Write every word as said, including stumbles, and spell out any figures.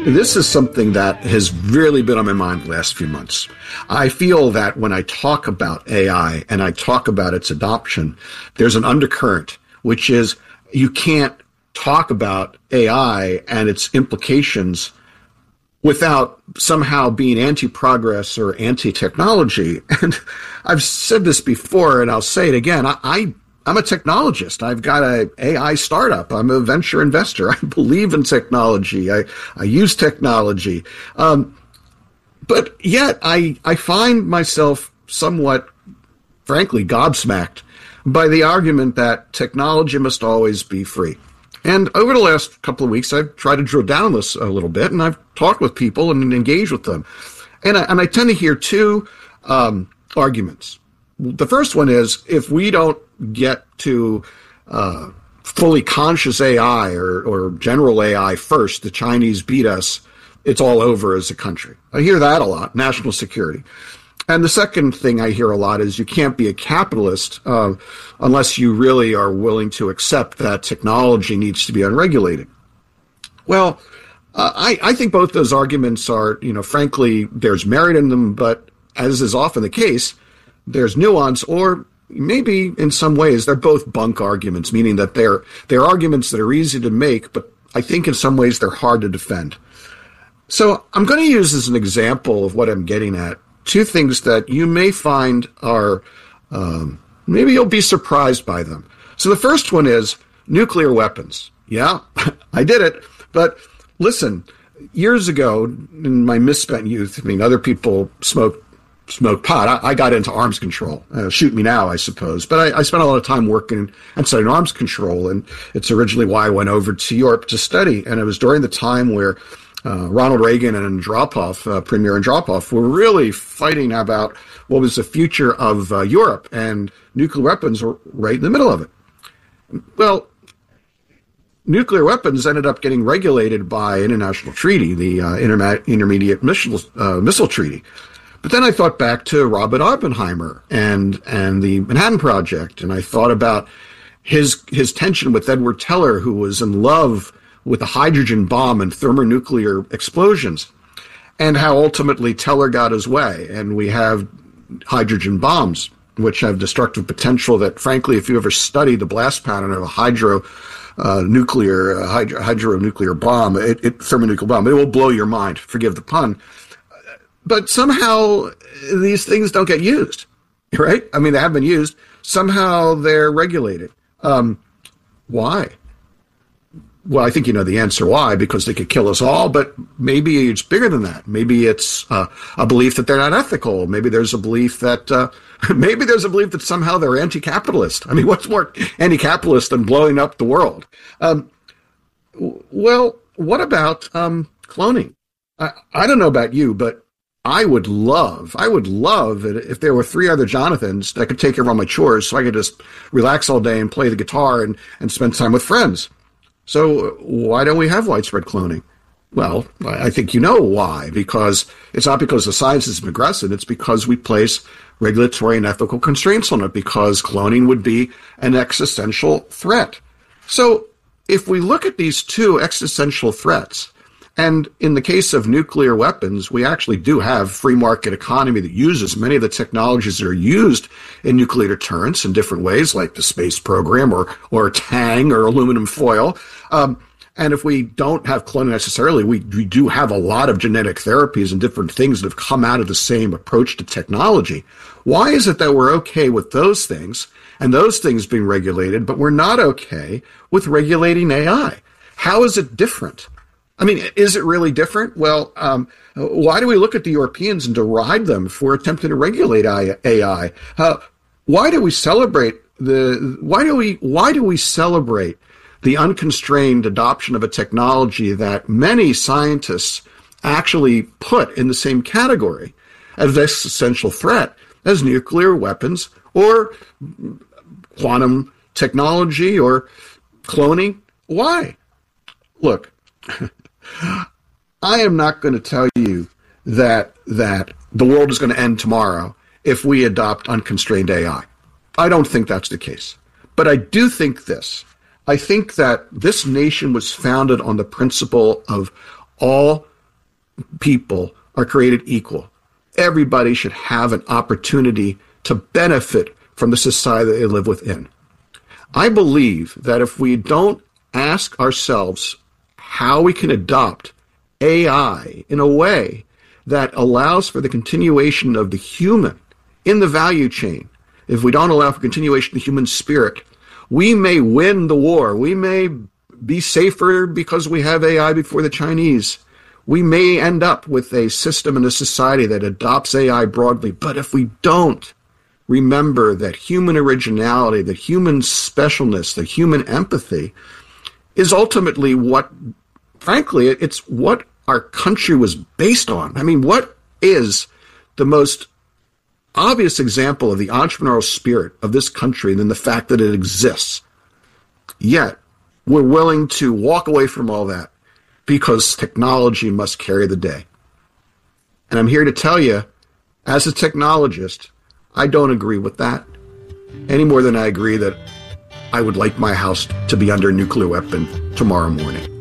This is something that has really been on my mind the last few months. I feel that when I talk about A I and I talk about its adoption, there's an undercurrent, which is you can't talk about A I and its implications without somehow being anti-progress or anti-technology. And I've said this before, and I'll say it again. I, I I'm a technologist. I've got a AI startup. I'm a venture investor. I believe in technology. I, I use technology. Um, but yet I, I find myself somewhat, frankly, gobsmacked by the argument that technology must always be free. And over the last couple of weeks, I've tried to drill down this a little bit, and I've talked with people and engaged with them. And I, and I tend to hear two um, arguments. The first one is, if we don't get to uh, fully conscious A I or, or general A I first, the Chinese beat us, it's all over as a country. I hear that a lot, national security. And the second thing I hear a lot is you can't be a capitalist uh, unless you really are willing to accept that technology needs to be unregulated. Well, uh, I, I think both those arguments are, you know, frankly, there's merit in them, but as is often the case, there's nuance, or maybe in some ways they're both bunk arguments, meaning that they're they're arguments that are easy to make, but I think in some ways they're hard to defend. So I'm going to use as an example of what I'm getting at two things that you may find are, um, maybe you'll be surprised by them. So the first one is nuclear weapons. Yeah, I did it. But listen, years ago in my misspent youth, I mean, other people smoked Smoke pot. I, I got into arms control. Uh, shoot me now, I suppose. But I, I spent a lot of time working and studying arms control, and it's originally why I went over to Europe to study. And it was during the time where uh, Ronald Reagan and Andropov, uh, Premier Andropov, were really fighting about what was the future of uh, Europe, and nuclear weapons were right in the middle of it. Well, nuclear weapons ended up getting regulated by an international treaty, the uh, Interma- Intermediate Missile, uh, Missile Treaty. But then I thought back to Robert Oppenheimer and and the Manhattan Project, and I thought about his his tension with Edward Teller, who was in love with the hydrogen bomb and thermonuclear explosions, and how ultimately Teller got his way, and we have hydrogen bombs, which have destructive potential that, frankly, if you ever study the blast pattern of a hydro uh, nuclear uh, hydro, hydronuclear bomb, it, it thermonuclear bomb, it will blow your mind. Forgive the pun. But somehow these things don't get used, right? I mean, they have been used. Somehow they're regulated. Um, why? Well, I think you know the answer why, because they could kill us all, but maybe it's bigger than that. Maybe it's uh, a belief that they're not ethical. Maybe there's a belief that, uh, maybe there's a belief that somehow they're anti-capitalist. I mean, what's more anti-capitalist than blowing up the world? Um, well, what about um, cloning? I, I don't know about you, but I would love, I would love it if there were three other Jonathans that could take care of all my chores so I could just relax all day and play the guitar and, and spend time with friends. So why don't we have widespread cloning? Well, I think you know why, because it's not because the science is progressive, it's because we place regulatory and ethical constraints on it, because cloning would be an existential threat. So if we look at these two existential threats, and in the case of nuclear weapons, we actually do have free market economy that uses many of the technologies that are used in nuclear deterrence in different ways, like the space program or or Tang or aluminum foil. Um, and if we don't have cloning necessarily, we, we do have a lot of genetic therapies and different things that have come out of the same approach to technology. Why is it that we're okay with those things and those things being regulated, but we're not okay with regulating A I? How is it different? I mean, is it really different? Well, um, why do we look at the Europeans and deride them for attempting to regulate A I? Uh, why do we celebrate the? Why do we? Why do we celebrate the unconstrained adoption of a technology that many scientists actually put in the same category of existential threat as nuclear weapons or quantum technology or cloning? Why? Look. I am not going to tell you that that the world is going to end tomorrow if we adopt unconstrained A I. I don't think that's the case. But I do think this. I think that this nation was founded on the principle of all people are created equal. Everybody should have an opportunity to benefit from the society that they live within. I believe that if we don't ask ourselves how we can adopt A I in a way that allows for the continuation of the human in the value chain, if we don't allow for continuation of the human spirit, we may win the war. We may be safer because we have A I before the Chinese. We may end up with a system and a society that adopts A I broadly. But if we don't remember that human originality, that human specialness, the human empathy is ultimately what, frankly, it's what our country was based on. I mean, what is the most obvious example of the entrepreneurial spirit of this country than the fact that it exists? Yet, we're willing to walk away from all that because technology must carry the day. And I'm here to tell you, as a technologist, I don't agree with that any more than I agree that I would like my house to be under a nuclear weapon tomorrow morning.